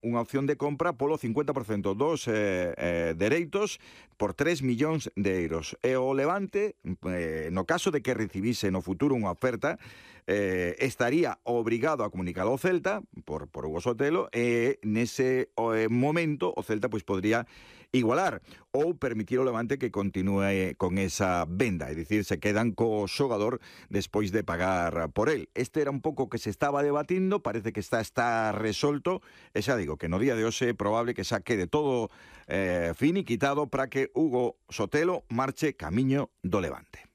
unha opción de compra polo 50% dos dereitos por 3 millóns de euros. E o Levante, no caso de que recibise no futuro unha oferta, estaría obrigado a comunicar ao Celta por Hugo Sotelo, e nese momento o Celta pois podría igualar ou permitir ao Levante que continúe con esa venda, é dicir, se quedan co xogador despois de pagar por él. Este era un pouco que se estaba debatindo, parece que está resolto, e xa digo que no día de hoxe é probable que xa quede todo finiquitado para que Hugo Sotelo marche camiño do Levante.